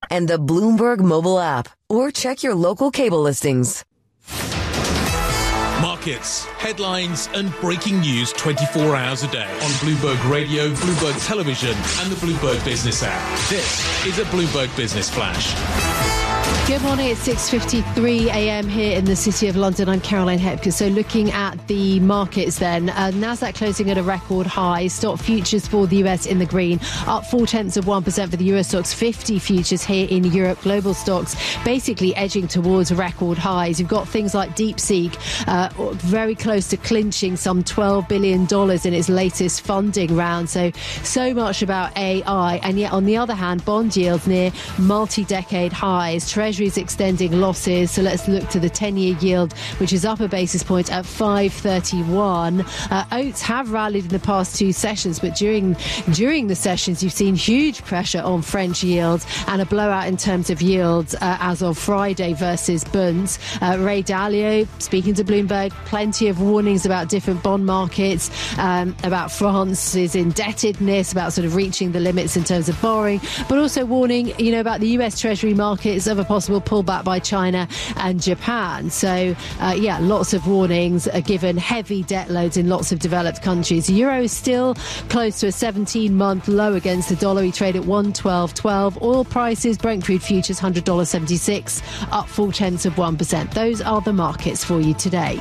and the Bloomberg mobile app, or check your local cable listings. Markets, headlines and breaking news 24 hours a day on Bloomberg Radio, Bloomberg Television and the Bloomberg Business app. This is a Bloomberg Business Flash. Good morning, it's 6:53 a.m. here in the City of London. I'm Caroline Hepker. So looking at the markets then, Nasdaq closing at a record high. Stock futures for the US in the green, up 0.4% for the US stocks, 50 futures here in Europe. Global stocks basically edging towards record highs. You've got things like DeepSeek very close to clinching some $12 billion in its latest funding round. So much about AI. And yet on the other hand, bond yields near multi-decade highs. Treasuries extending losses. So let's look to the 10-year yield, which is up a basis point at 5.31. Oats have rallied in the past two sessions, but during the sessions, you've seen huge pressure on French yields and a blowout in terms of yields as of Friday versus Bunds. Ray Dalio, speaking to Bloomberg, plenty of warnings about different bond markets, about France's indebtedness, about sort of reaching the limits in terms of borrowing, but also warning, about the US Treasury markets of a possible pullback by China and Japan. So, lots of warnings are given, heavy debt loads in lots of developed countries. The euro is still close to a 17-month low against the dollar. We trade at 112.12. Oil prices, Brent crude futures, $100.76, up 0.4%. Those are the markets for you today.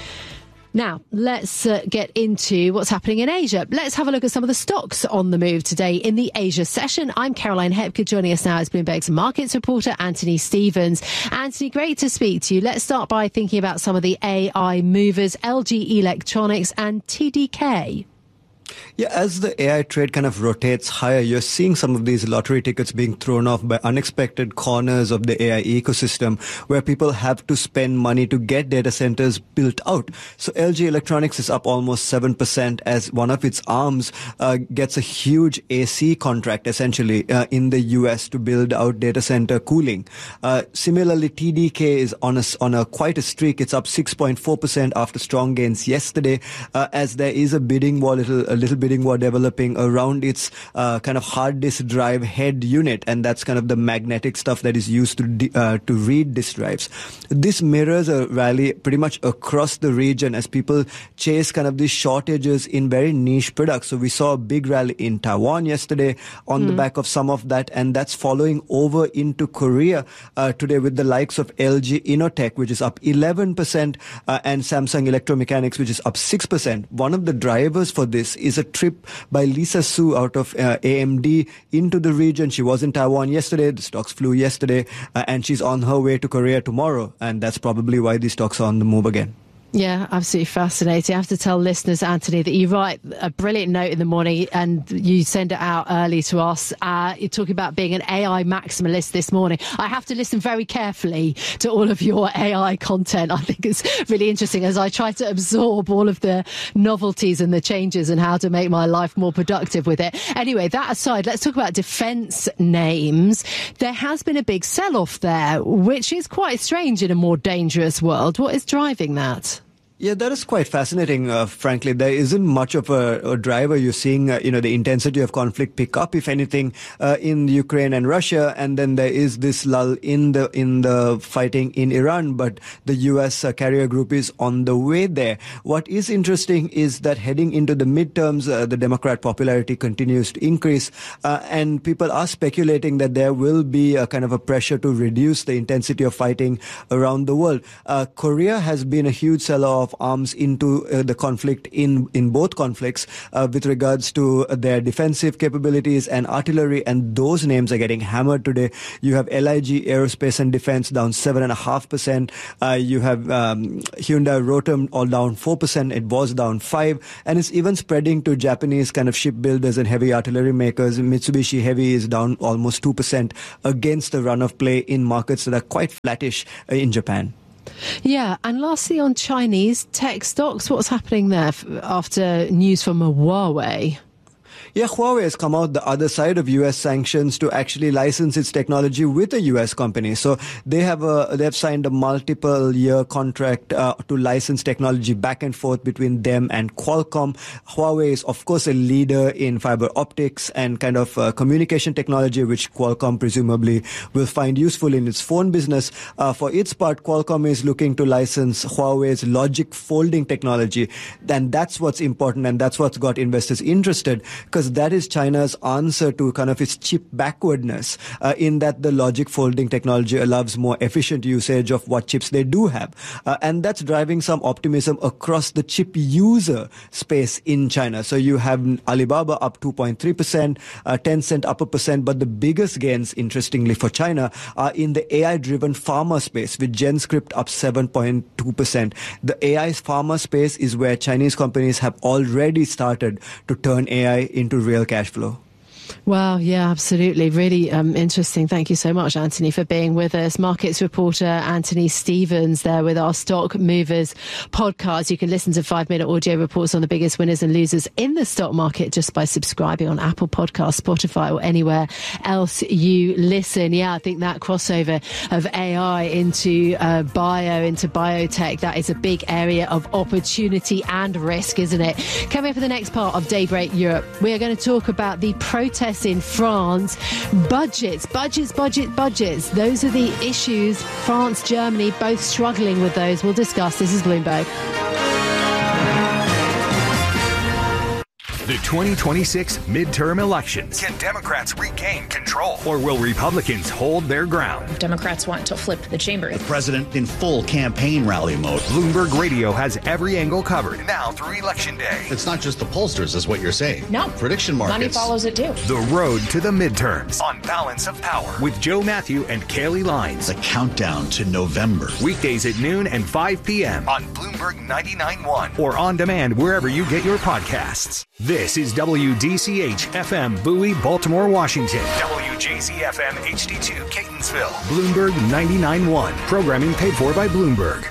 Now, let's get into what's happening in Asia. Let's have a look at some of the stocks on the move today in the Asia session. I'm Caroline Hepker. Joining us now is Bloomberg's markets reporter, Anthony Stevens. Anthony, great to speak to you. Let's start by thinking about some of the AI movers, LG Electronics and TDK. Yeah, as the AI trade kind of rotates higher, you're seeing some of these lottery tickets being thrown off by unexpected corners of the AI ecosystem where people have to spend money to get data centers built out. So LG Electronics is up almost 7% as one of its arms gets a huge AC contract, essentially, in the US to build out data center cooling. Similarly, TDK is on a quite a streak. It's up 6.4% after strong gains yesterday, as there is a bidding war, a little bidding war developing around its kind of hard disk drive head unit, and that's kind of the magnetic stuff that is used to read disk drives. This mirrors a rally pretty much across the region as people chase kind of these shortages in very niche products. So we saw a big rally in Taiwan yesterday on the back of some of that, and that's following over into Korea today with the likes of LG Innotek, which is up 11%, and Samsung Electromechanics, which is up 6%. One of the drivers for this is a trip by Lisa Su out of AMD into the region. She was in Taiwan yesterday. The stocks flew yesterday, and she's on her way to Korea tomorrow. And that's probably why these stocks are on the move again. Yeah, absolutely fascinating. I have to tell listeners, Anthony, that you write a brilliant note in the morning and you send it out early to us. You're talking about being an AI maximalist this morning. I have to listen very carefully to all of your AI content. I think it's really interesting as I try to absorb all of the novelties and the changes and how to make my life more productive with it. Anyway, that aside, let's talk about defence names. There has been a big sell-off there, which is quite strange in a more dangerous world. What is driving that? Yeah, that is quite fascinating, frankly. There isn't much of a driver. You're seeing, the intensity of conflict pick up, if anything, in Ukraine and Russia. And then there is this lull in the fighting in Iran. But the U.S. carrier group is on the way there. What is interesting is that heading into the midterms, the Democrat popularity continues to increase. And people are speculating that there will be a kind of a pressure to reduce the intensity of fighting around the world. Korea has been a huge seller of arms into the conflict in both conflicts with regards to their defensive capabilities and artillery, and those names are getting hammered today. You have LIG Aerospace and Defense down 7.5%. You have Hyundai Rotem all down 4%. It was down 5%, and it's even spreading to Japanese kind of shipbuilders and heavy artillery makers. Mitsubishi Heavy is down almost 2% against the run of play in markets that are quite flattish in Japan. Yeah, and lastly on Chinese tech stocks, what's happening there after news from Huawei? Yeah, Huawei has come out the other side of US sanctions to actually license its technology with a US company. So they have signed a multiple year contract to license technology back and forth between them and Qualcomm. Huawei is, of course, a leader in fiber optics and kind of communication technology, which Qualcomm presumably will find useful in its phone business. For its part, Qualcomm is looking to license Huawei's logic folding technology. And that's what's important, and that's what's got investors interested, because that is China's answer to kind of its chip backwardness, in that the logic folding technology allows more efficient usage of what chips they do have. And that's driving some optimism across the chip user space in China. So you have Alibaba up 2.3%, Tencent up 1%, but the biggest gains, interestingly for China, are in the AI-driven pharma space, with GenScript up 7.2%. The AI pharma space is where Chinese companies have already started to turn AI into real cash flow. Wow, yeah, absolutely. Really interesting. Thank you so much, Anthony, for being with us. Markets reporter Anthony Stevens there with our Stock Movers podcast. You can listen to 5-minute audio reports on the biggest winners and losers in the stock market just by subscribing on Apple Podcasts, Spotify, or anywhere else you listen. Yeah, I think that crossover of AI into into biotech, that is a big area of opportunity and risk, isn't it? Coming up for the next part of Daybreak Europe, we are going to talk about the protests in France. Budgets. Those are the issues. France, Germany, both struggling with those. We'll discuss. This is Bloomberg. The 2026 midterm elections. Can Democrats regain control? Or will Republicans hold their ground? Democrats want to flip the chamber. The president in full campaign rally mode. Bloomberg Radio has every angle covered. Now through Election Day. It's not just the pollsters, is what you're saying. No. Prediction markets. Money follows it too. The road to the midterms. On Balance of Power. With Joe Matthew and Kaylee Lines. The countdown to November. Weekdays at noon and 5 p.m. On Bloomberg 99.1. Or on demand wherever you get your podcasts. This is WDCH FM Bowie, Baltimore, Washington. WJZ FM HD2 Catonsville. Bloomberg 99.1. Programming paid for by Bloomberg.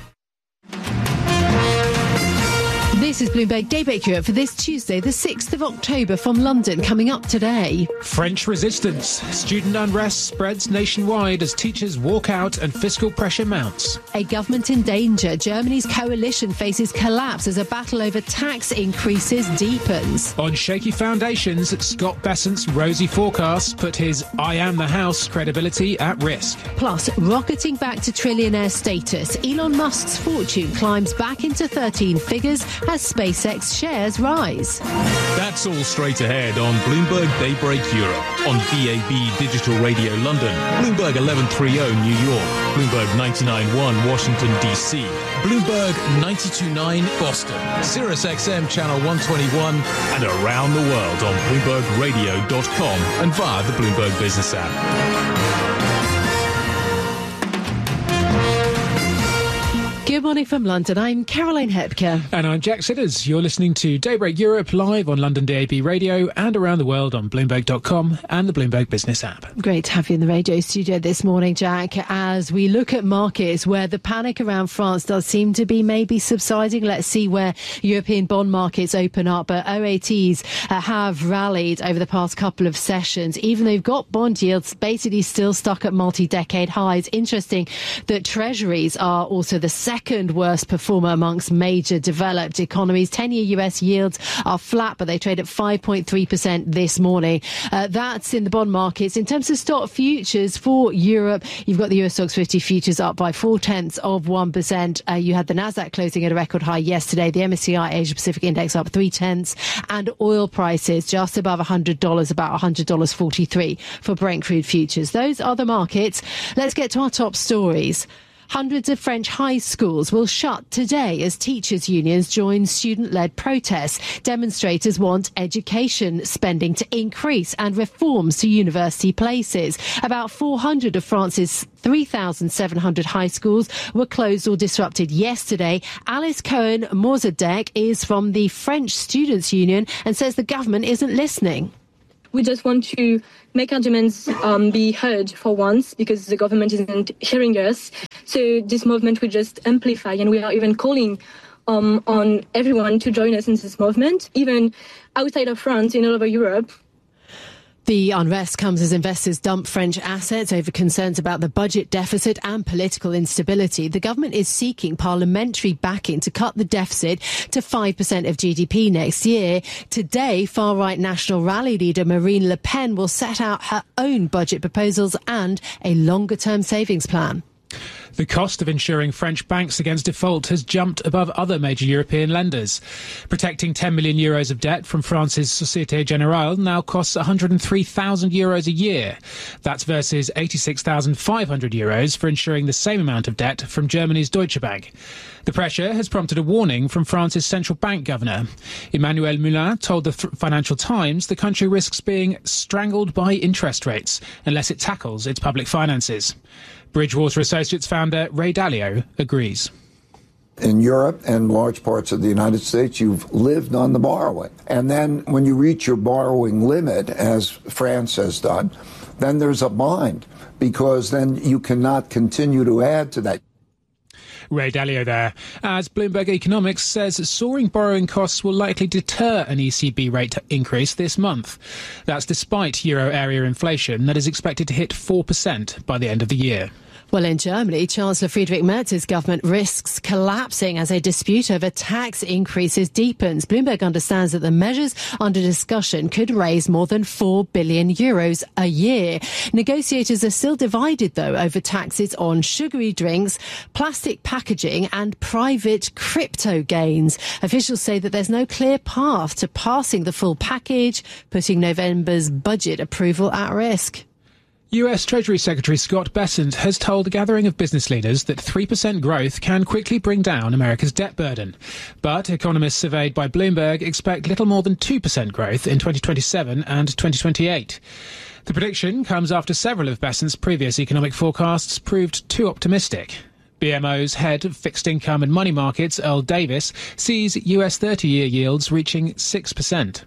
This is Bloomberg Daybreak Europe for this Tuesday, the 6th of October from London. Coming up today. French resistance. Student unrest spreads nationwide as teachers walk out and fiscal pressure mounts. A government in danger. Germany's coalition faces collapse as a battle over tax increases deepens. On shaky foundations, Scott Bessent's rosy forecasts put his I am the house credibility at risk. Plus, rocketing back to trillionaire status. Elon Musk's fortune climbs back into 13 figures as SpaceX shares rise. That's all straight ahead on Bloomberg Daybreak Europe, on DAB Digital Radio London, Bloomberg 1130 New York, Bloomberg 99.1 Washington, D.C., Bloomberg 92.9 Boston, Sirius XM Channel 121, and around the world on BloombergRadio.com and via the Bloomberg Business app. Good morning from London. I'm Caroline Hepker. And I'm Jack Sidders. You're listening to Daybreak Europe live on London DAB Radio and around the world on Bloomberg.com and the Bloomberg Business app. Great to have you in the radio studio this morning, Jack, as we look at markets where the panic around France does seem to be maybe subsiding. Let's see where European bond markets open up. But OATs have rallied over the past couple of sessions, even though they've got bond yields basically still stuck at multi-decade highs. Interesting that treasuries are also the second worst performer amongst major developed economies. 10-year US yields are flat, but they trade at 5.3% this morning. That's in the bond markets. In terms of stock futures for Europe, you've got the US Stocks 50 futures up by 0.4%. You had the Nasdaq closing at a record high yesterday. The MSCI Asia Pacific Index up 0.3%, and oil prices just above $100, about $100.43 for Brent crude futures. Those are the markets. Let's get to our top stories. Hundreds of French high schools will shut today as teachers' unions join student-led protests. Demonstrators want education spending to increase and reforms to university places. About 400 of France's 3,700 high schools were closed or disrupted yesterday. Alice Cohen-Morzadek is from the French Students' Union and says the government isn't listening. We just want to make our demands be heard for once, because the government isn't hearing us. So this movement will just amplify, and we are even calling on everyone to join us in this movement, even outside of France, in all over Europe. The unrest comes as investors dump French assets over concerns about the budget deficit and political instability. The government is seeking parliamentary backing to cut the deficit to 5% of GDP next year. Today, far-right National Rally leader Marine Le Pen will set out her own budget proposals and a longer-term savings plan. The cost of insuring French banks against default has jumped above other major European lenders. Protecting 10 million euros of debt from France's Société Générale now costs 103,000 euros a year. That's versus 86,500 euros for insuring the same amount of debt from Germany's Deutsche Bank. The pressure has prompted a warning from France's central bank governor. Emmanuel Moulin told the Financial Times the country risks being strangled by interest rates unless it tackles its public finances. Bridgewater Associates founder Ray Dalio agrees. In Europe and large parts of the United States, you've lived on the borrowing. And then when you reach your borrowing limit, as France has done, then there's a bind, because then you cannot continue to add to that. Ray Dalio there. As Bloomberg Economics says, soaring borrowing costs will likely deter an ECB rate increase this month. That's despite euro area inflation that is expected to hit 4% by the end of the year. Well, in Germany, Chancellor Friedrich Merz's government risks collapsing as a dispute over tax increases deepens. Bloomberg understands that the measures under discussion could raise more than 4 billion euros a year. Negotiators are still divided, though, over taxes on sugary drinks, plastic packaging and private crypto gains. Officials say that there's no clear path to passing the full package, putting November's budget approval at risk. US Treasury Secretary Scott Bessent has told a gathering of business leaders that 3% growth can quickly bring down America's debt burden. But economists surveyed by Bloomberg expect little more than 2% growth in 2027 and 2028. The prediction comes after several of Bessent's previous economic forecasts proved too optimistic. BMO's head of fixed income and money markets, Earl Davis, sees US 30-year yields reaching 6%.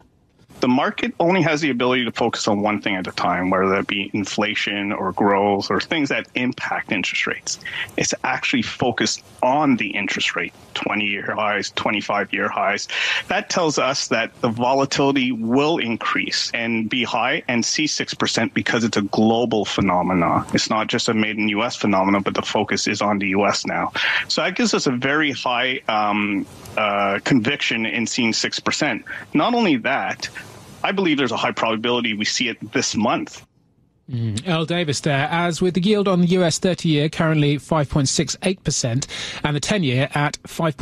The market only has the ability to focus on one thing at a time, whether that be inflation or growth or things that impact interest rates. It's actually focused on the interest rate, 20-year highs, 25-year highs. That tells us that the volatility will increase and be high and see 6% because it's a global phenomenon. It's not just a made in U.S. phenomenon, but the focus is on the U.S. now. So that gives us a very high conviction in seeing 6%. Not only that, I believe there's a high probability we see it this month. Earl Davis there. As with the yield on the US 30-year currently 5.68% and the 10-year at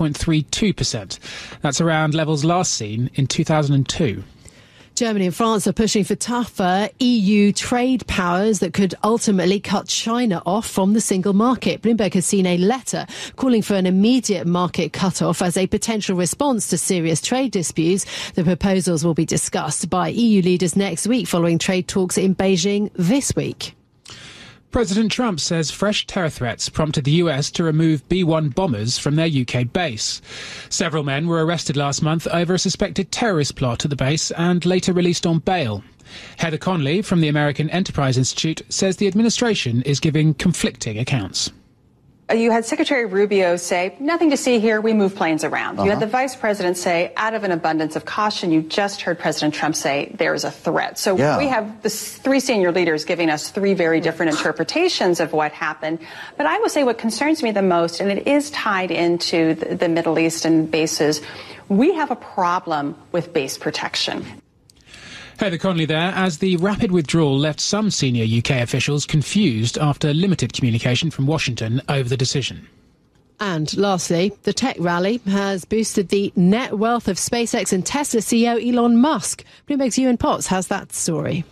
5.32%. That's around levels last seen in 2002. Germany and France are pushing for tougher EU trade powers that could ultimately cut China off from the single market. Bloomberg has seen a letter calling for an immediate market cut-off as a potential response to serious trade disputes. The proposals will be discussed by EU leaders next week following trade talks in Beijing this week. President Trump says fresh terror threats prompted the US to remove B-1 bombers from their UK base. Several men were arrested last month over a suspected terrorist plot at the base and later released on bail. Heather Conley from the American Enterprise Institute says the administration is giving conflicting accounts. You had Secretary Rubio say, nothing to see here, we move planes around. You had the vice president say, out of an abundance of caution. You just heard President Trump say there is a threat. So we have the three senior leaders giving us three very different interpretations of what happened. But I will say what concerns me the most, and it is tied into the Middle East and bases, we have a problem with base protection. Heather Conley there, as the rapid withdrawal left some senior UK officials confused after limited communication from Washington over the decision. And lastly, the tech rally has boosted the net wealth of SpaceX and Tesla CEO Elon Musk. Bloomberg's Ewan Potts has that story.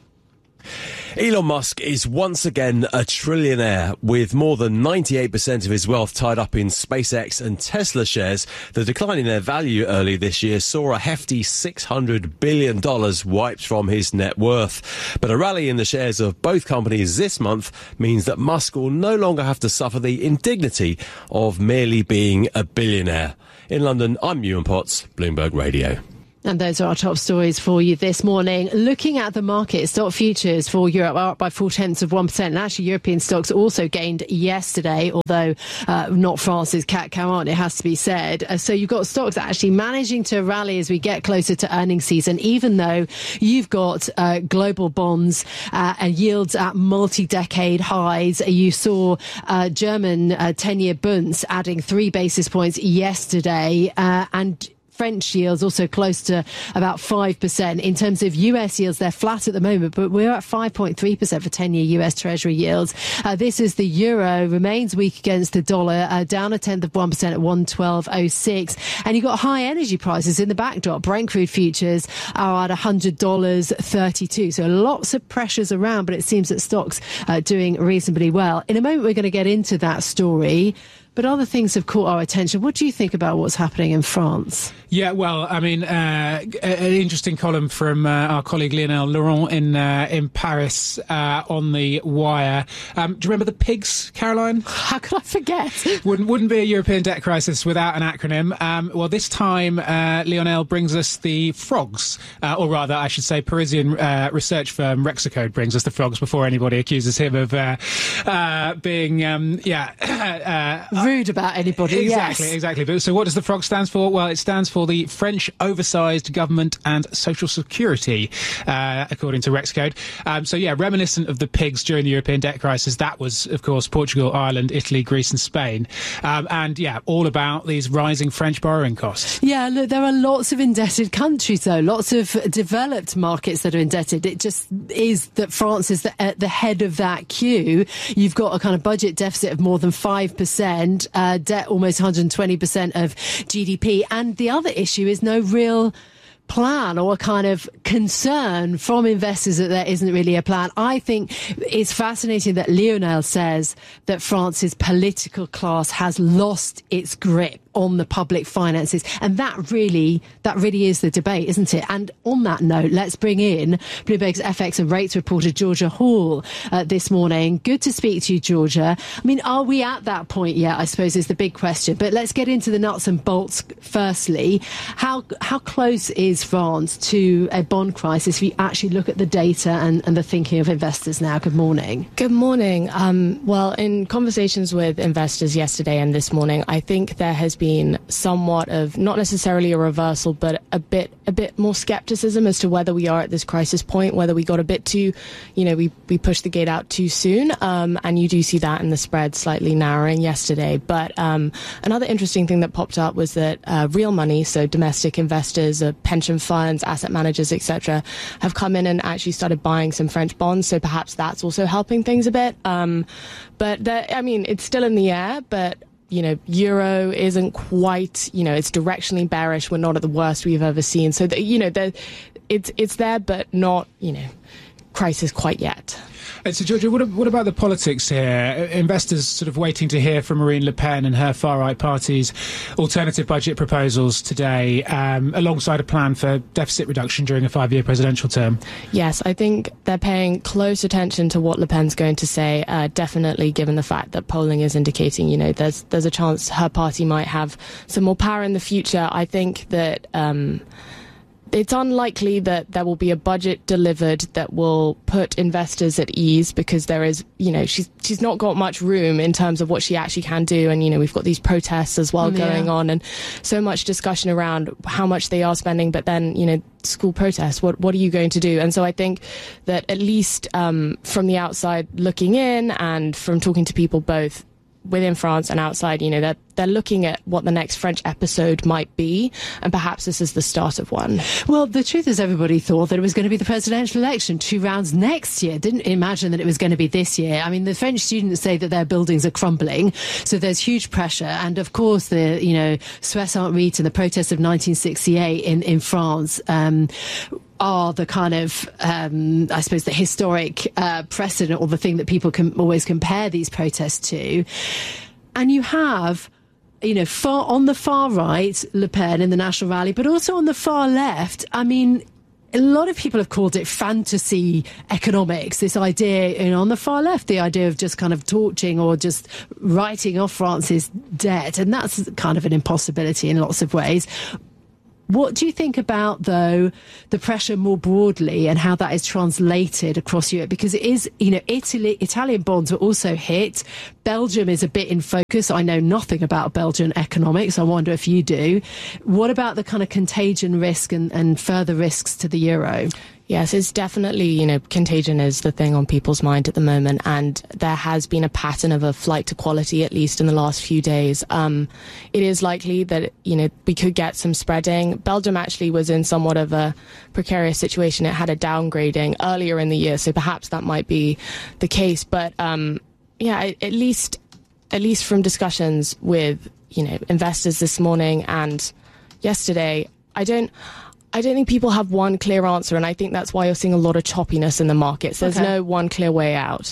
Elon Musk is once again a trillionaire with more than 98% of his wealth tied up in SpaceX and Tesla shares. The decline in their value early this year saw a hefty $600 billion wiped from his net worth. But a rally in the shares of both companies this month means that Musk will no longer have to suffer the indignity of merely being a billionaire. In London, I'm Ewan Potts, Bloomberg Radio. And those are our top stories for you this morning. Looking at the market, stock futures for Europe are up by 0.4%. And actually, European stocks also gained yesterday, although not France's CAC 40, it has to be said. So you've got stocks actually managing to rally as we get closer to earnings season, even though you've got global bonds and yields at multi-decade highs. You saw German 10-year bunds adding 3 basis points yesterday, and French yields also close to about 5%. In terms of US yields, they're flat at the moment, but we're at 5.3% for 10-year US Treasury yields. This is the euro, remains weak against the dollar, down 0.1% at 112.06. And you've got high energy prices in the backdrop. Brent crude futures are at $100.32. So lots of pressures around, but it seems that stocks are doing reasonably well. In a moment, we're going to get into that story. But other things have caught our attention. What do you think about what's happening in France? Yeah, well, I mean, an interesting column from our colleague Lionel Laurent in Paris on the Wire. Do you remember the PIGS, Caroline? How could I forget? Wouldn't be a European debt crisis without an acronym. Well, this time Lionel brings us the frogs, or rather, I should say, Parisian research firm Rexicode brings us the frogs before anybody accuses him of being, rude about anybody. Exactly. But so what does the FROG stand for? Well, it stands for the French Oversized Government and Social Security, according to Rexcode. Reminiscent of the PIGS during the European debt crisis. That was, of course, Portugal, Ireland, Italy, Greece and Spain. All about these rising French borrowing costs. Yeah, look, there are lots of indebted countries, though. Lots of developed markets that are indebted. It just is that France is at the head of that queue. You've got a kind of budget deficit of more than 5%. Debt almost 120% of GDP. And the other issue is no real plan or a kind of concern from investors that there isn't really a plan. I think it's fascinating that Lionel says that France's political class has lost its grip on the public finances, and that really is the debate, isn't it? And on that note, let's bring in Bloomberg's FX and rates reporter Georgia Hall this morning. Good to speak to you, Georgia. I mean, are we at that point yet, I suppose, is the big question. But let's get into the nuts and bolts firstly. How close is France to a bond crisis if you actually look at the data and the thinking of investors now? Good morning. Good morning. Well, in conversations with investors yesterday and this morning, I think there has been somewhat of, not necessarily a reversal, but a bit more skepticism as to whether we are at this crisis point, whether we got a bit too, we pushed the gate out too soon. And you do see that in the spread slightly narrowing yesterday. But another interesting thing that popped up was that real money, so domestic investors, pension funds, asset managers, etc., have come in and actually started buying some French bonds. So perhaps that's also helping things a bit. But it's still in the air, but euro isn't quite, it's directionally bearish. We're not at the worst we've ever seen. So, it's there, but not, crisis quite yet. So, Georgia, what about the politics here? Investors sort of waiting to hear from Marine Le Pen and her far-right party's alternative budget proposals today, alongside a plan for deficit reduction during a 5-year presidential term. Yes, I think they're paying close attention to what Le Pen's going to say, definitely given the fact that polling is indicating, there's a chance her party might have some more power in the future. I think that it's unlikely that there will be a budget delivered that will put investors at ease, because there is, she's not got much room in terms of what she actually can do. And, we've got these protests as well going on, and so much discussion around how much they are spending. But then, school protests, what are you going to do? And so I think that at least from the outside looking in, and from talking to people both within France and outside, they're looking at what the next French episode might be, and perhaps this is the start of one. Well, the truth is, everybody thought that it was going to be the presidential election 2 rounds next year. Didn't imagine that it was going to be this year. I mean, the French students say that their buildings are crumbling, so there's huge pressure. And of course, the Soissons Rite and the protests of 1968 in France are the kind of, I suppose, the historic precedent, or the thing that people can always compare these protests to. And you have, on the far right, Le Pen in the National Rally, but also on the far left, I mean, a lot of people have called it fantasy economics, this idea, on the far left, the idea of just kind of torching or just writing off France's debt. And that's kind of an impossibility in lots of ways. What do you think about, though, the pressure more broadly and how that is translated across Europe? Because it is, Italian bonds were also hit. Belgium is a bit in focus. I know nothing about Belgian economics. I wonder if you do. What about the kind of contagion risk and further risks to the euro? Yes, it's definitely, contagion is the thing on people's mind at the moment, and there has been a pattern of a flight to quality, at least in the last few days. It is likely that, we could get some spreading. Belgium actually was in somewhat of a precarious situation. It had a downgrading earlier in the year, so perhaps that might be the case. But, at least from discussions with, investors this morning and yesterday, I don't think people have one clear answer, and I think that's why you're seeing a lot of choppiness in the markets. There's no one clear way out.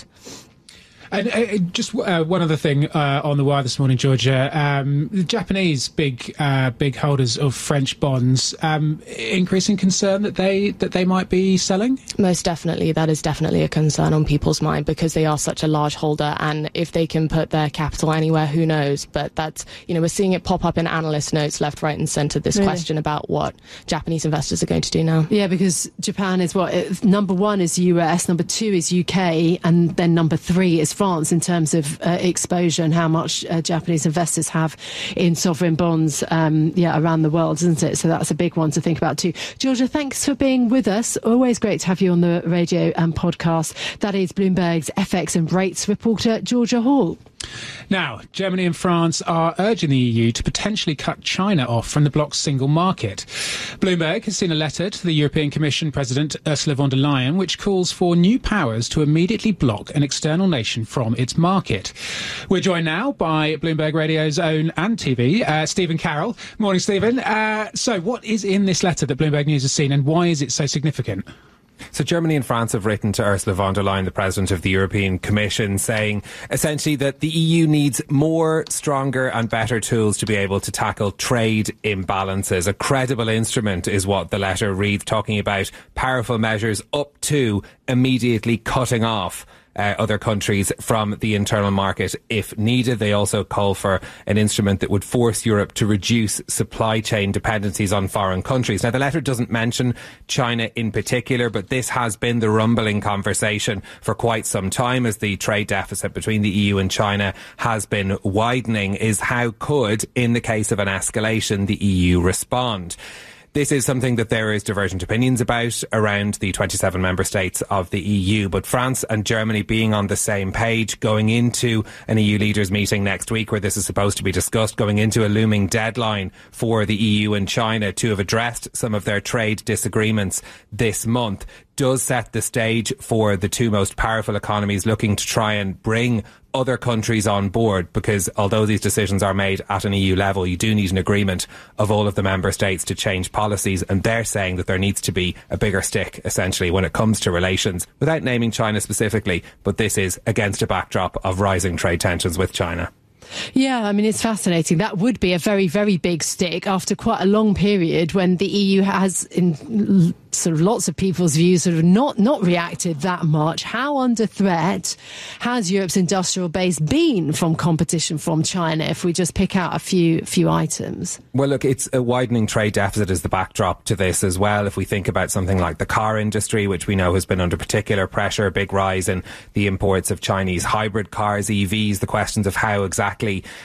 And just one other thing on the wire this morning, Georgia. The Japanese big holders of French bonds, increasing concern that they might be selling? Most definitely. That is definitely a concern on people's mind because they are such a large holder, and if they can put their capital anywhere, who knows? But that's, we're seeing it pop up in analyst notes left, right and centre, this question about what Japanese investors are going to do now. Yeah, because Japan is number one is US, number two is UK, and then number three is France in terms of exposure and how much Japanese investors have in sovereign bonds around the world, isn't it? So that's a big one to think about too. Georgia, thanks for being with us. Always great to have you on the radio and podcast. That is Bloomberg's FX and rates reporter, Georgia Hall. Now, Germany and France are urging the EU to potentially cut China off from the bloc's single market. Bloomberg has seen a letter to the European Commission President Ursula von der Leyen which calls for new powers to immediately block an external nation from its market. We're joined now by Bloomberg Radio's own and TV, Stephen Carroll. Morning, Stephen. So what is in this letter that Bloomberg News has seen, and why is it so significant? So Germany and France have written to Ursula von der Leyen, the President of the European Commission, saying essentially that the EU needs more, stronger and better tools to be able to tackle trade imbalances. A credible instrument is what the letter reads, talking about powerful measures up to immediately cutting off other countries from the internal market if needed. They also call for an instrument that would force Europe to reduce supply chain dependencies on foreign countries. Now, the letter doesn't mention China in particular, but this has been the rumbling conversation for quite some time as the trade deficit between the EU and China has been widening, is how could, in the case of an escalation, the EU respond? This is something that there is divergent opinions about around the 27 member states of the EU, but France and Germany being on the same page, going into an EU leaders meeting next week where this is supposed to be discussed, going into a looming deadline for the EU and China to have addressed some of their trade disagreements this month, does set the stage for the two most powerful economies looking to try and bring other countries on board, because although these decisions are made at an EU level, you do need an agreement of all of the member states to change policies, and they're saying that there needs to be a bigger stick, essentially, when it comes to relations, without naming China specifically, but this is against a backdrop of rising trade tensions with China. Yeah, I mean, it's fascinating. That would be a very, very big stick after quite a long period when the EU has, in sort of lots of people's views, sort of not reacted that much. How under threat has Europe's industrial base been from competition from China, if we just pick out a few items? Well, look, it's a widening trade deficit is the backdrop to this as well. If we think about something like the car industry, which we know has been under particular pressure, a big rise in the imports of Chinese hybrid cars, EVs, the questions of how exactly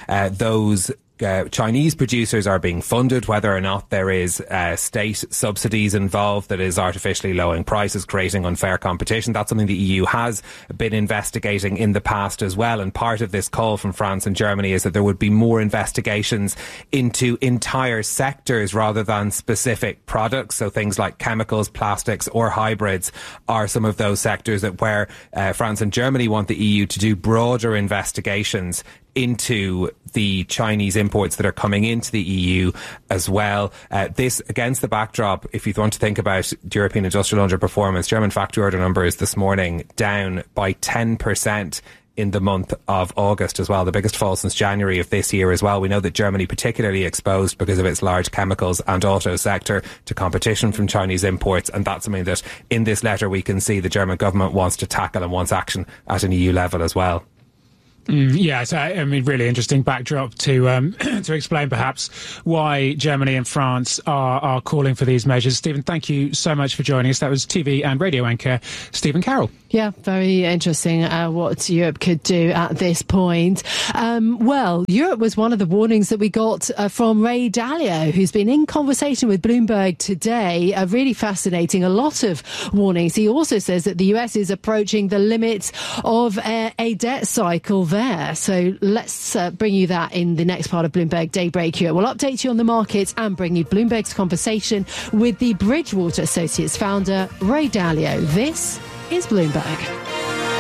those Chinese producers are being funded, whether or not there is state subsidies involved that is artificially lowering prices, creating unfair competition. That's something the EU has been investigating in the past as well. And part of this call from France and Germany is that there would be more investigations into entire sectors rather than specific products. So things like chemicals, plastics or hybrids are some of those sectors that where France and Germany want the EU to do broader investigations into the Chinese imports that are coming into the EU as well. This against the backdrop, if you want to think about European industrial underperformance, German factory order numbers this morning down by 10% in the month of August as well, the biggest fall since January of this year as well. We know that Germany particularly exposed because of its large chemicals and auto sector to competition from Chinese imports, and that's something that in this letter we can see the German government wants to tackle and wants action at an EU level as well. Yes, I mean, really interesting backdrop to to explain perhaps why Germany and France are calling for these measures. Stephen, thank you so much for joining us. That was TV and radio anchor Stephen Carroll. Yeah, very interesting what Europe could do at this point. Well, Europe was one of the warnings that we got from Ray Dalio, who's been in conversation with Bloomberg today. Really fascinating. A lot of warnings. He also says that the US is approaching the limits of a debt cycle there. So let's bring you that in the next part of Bloomberg Daybreak Europe. We'll update you on the markets and bring you Bloomberg's conversation with the Bridgewater Associates founder, Ray Dalio. This is Bloomberg.